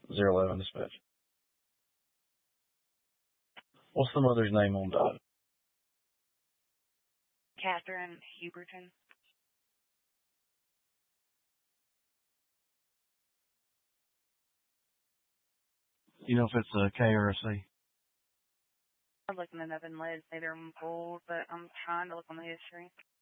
011 dispatch. What's the mother's name on dot? Catherine Huberton. You know if it's a K or a C? I'm looking it up in lead, say they're pulled, but I'm trying to look on the history.